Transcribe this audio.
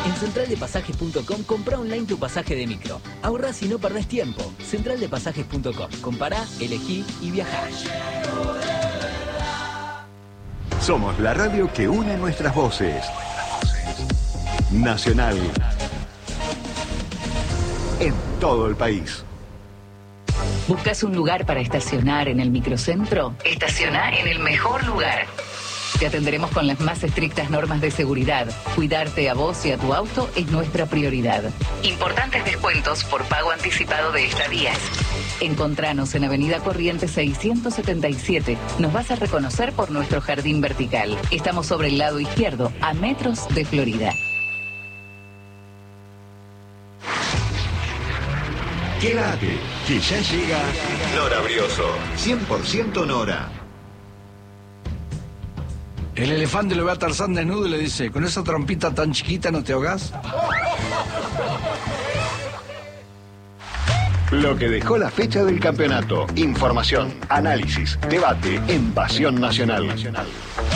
En centraldepasajes.com compra online tu pasaje de micro. Ahorrás y no perdés tiempo. Centraldepasajes.com. Compará, elegí y viajá. Somos la radio que une nuestras voces. Nacional. En todo el país. ¿Buscas un lugar para estacionar en el microcentro? Estaciona en el mejor lugar. Te atenderemos con las más estrictas normas de seguridad. Cuidarte a vos y a tu auto es nuestra prioridad. Importantes descuentos por pago anticipado de estadías. Encontranos en Avenida Corrientes 677. Nos vas a reconocer por nuestro jardín vertical. Estamos sobre el lado izquierdo, a metros de Florida. Quédate, que ya llega Nora Brioso. 100% Nora. El elefante lo ve a Tarzán desnudo y le dice, ¿con esa trompita tan chiquita no te ahogás? Lo que dejó la fecha del campeonato. Información, análisis, debate en Pasión Nacional.